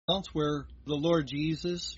where the Lord Jesus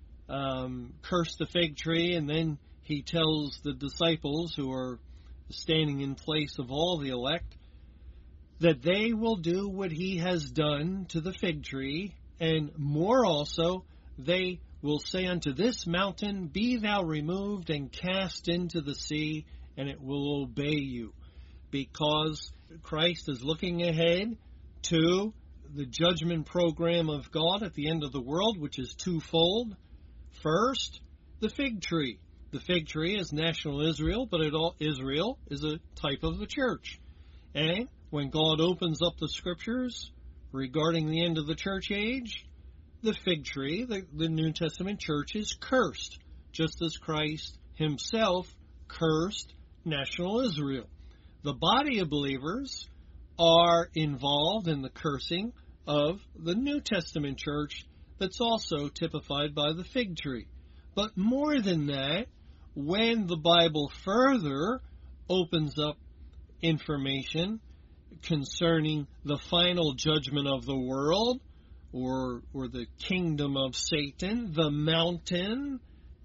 cursed the fig tree, and then he tells the disciples who are standing in place of all the elect that they will do what he has done to the fig tree, and more also, they will say unto this mountain, Be thou removed and cast into the sea, and it will obey you. Because Christ is looking ahead to the judgment program of God at the end of the world, which is twofold. First, the fig tree. The fig tree is national Israel, but Israel is a type of the church. And when God opens up the scriptures regarding the end of the church age, the fig tree, the New Testament church, is cursed, just as Christ himself cursed national Israel. The body of believers are involved in the cursing of the New Testament church that's also typified by the fig tree. But more than that, when the Bible further opens up information concerning the final judgment of the world, or the kingdom of Satan, the mountain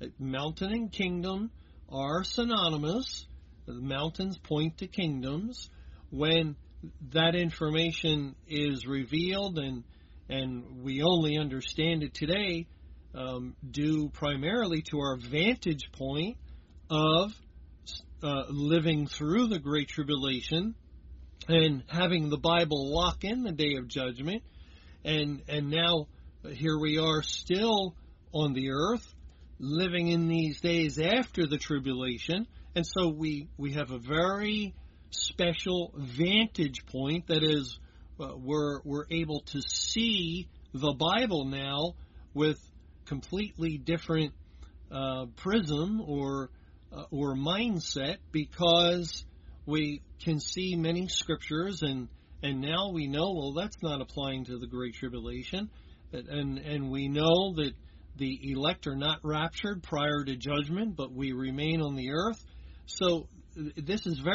and kingdom are synonymous. The mountains point to kingdoms. When that information is revealed, and we only understand it today due primarily to our vantage point of living through the Great Tribulation and having the Bible lock in the day of judgment, and now here we are still on the earth, living in these days after the tribulation, and so we have a very special vantage point. That is, we're able to see the Bible now with completely different prism or mindset, because we can see many scriptures, and now we know, well, that's not applying to the Great Tribulation, and we know that the elect are not raptured prior to judgment, but we remain on the earth. So this is very